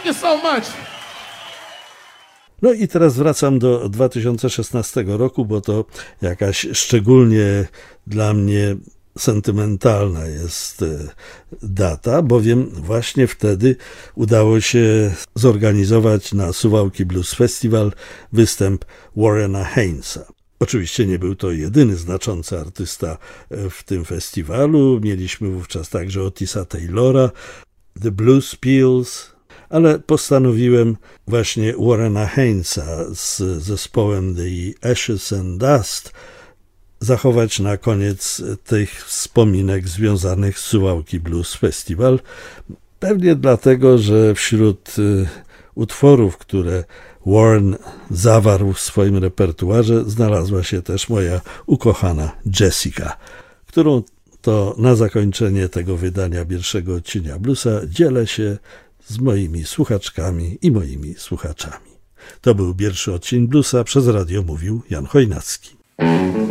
Thank you so much. No i teraz wracam do 2016 roku, bo to jakaś szczególnie dla mnie sentymentalna jest data, bowiem właśnie wtedy udało się zorganizować na Suwałki Blues Festival występ Warrena Haynes'a. Oczywiście nie był to jedyny znaczący artysta w tym festiwalu. Mieliśmy wówczas także Otisa Taylora, The Blues Peels, ale postanowiłem właśnie Warrena Haynes'a z zespołem The Ashes and Dust zachować na koniec tych wspominek związanych z Suwałki Blues Festival. Pewnie dlatego, że wśród utworów, które Warren zawarł w swoim repertuarze, znalazła się też moja ukochana Jessica, którą to na zakończenie tego wydania pierwszego odcienia bluesa dzielę się z moimi słuchaczkami i moimi słuchaczami. To był pierwszy odcień bluesa, przez radio mówił Jan Chojnacki.